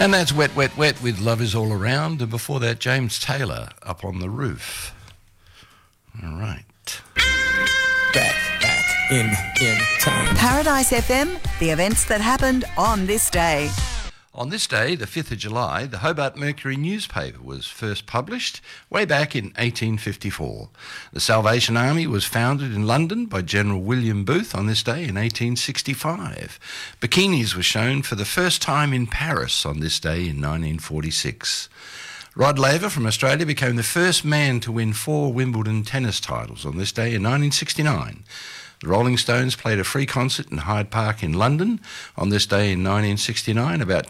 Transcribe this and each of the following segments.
And that's Wet, Wet, Wet with Love Is All Around. And before that, James Taylor, Up on the Roof. All right. Back in time. Paradise FM, the events that happened on this day. On this day, the 5th of July, the Hobart Mercury newspaper was first published way back in 1854. The Salvation Army was founded in London by General William Booth on this day in 1865. Bikinis were shown for the first time in Paris on this day in 1946. Rod Laver from Australia became the first man to win 4 Wimbledon tennis titles on this day in 1969. The Rolling Stones played a free concert in Hyde Park in London on this day in 1969. About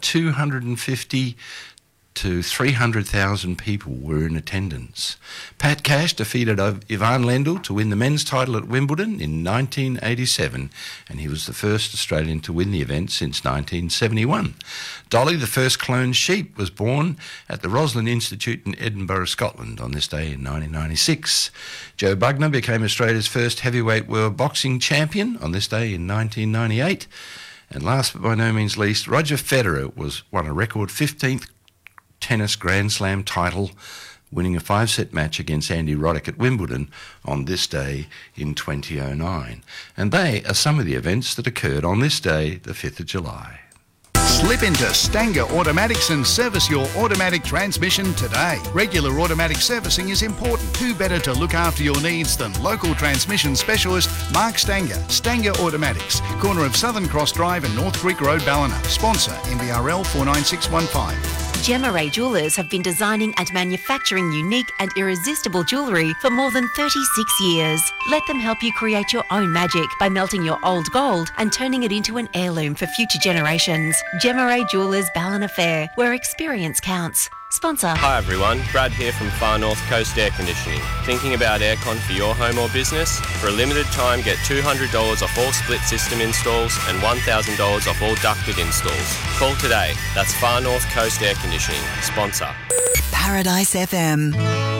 250 to 300,000 people were in attendance. Pat Cash defeated Ivan Lendl to win the men's title at Wimbledon in 1987, and he was the first Australian to win the event since 1971. Dolly, the first cloned sheep, was born at the Roslin Institute in Edinburgh, Scotland on this day in 1996. Joe Bugner became Australia's first heavyweight world boxing champion on this day in 1998. And last but by no means least, Roger Federer won a record 15th tennis Grand Slam title, winning a 5-set match against Andy Roddick at Wimbledon on this day in 2009. And they are some of the events that occurred on this day, the 5th of July. Slip into Stanger Automatics and service your automatic transmission today. Regular automatic servicing is important. Who better to look after your needs than local transmission specialist Mark Stanger. Stanger Automatics, corner of Southern Cross Drive and North Creek Road, Ballina. Sponsor MBRL 49615. Gemma Ray Jewellers have been designing and manufacturing unique and irresistible jewellery for more than 36 years. Let them help you create your own magic by melting your old gold and turning it into an heirloom for future generations. Gemma Ray Jewellers, Ballina Fair, where experience counts. Sponsor. Hi everyone, Brad here from Far North Coast Air Conditioning. Thinking about aircon for your home or business? For a limited time, get $200 off all split system installs and $1,000 off all ducted installs. Call today. That's Far North Coast Air Conditioning. Sponsor. Paradise FM.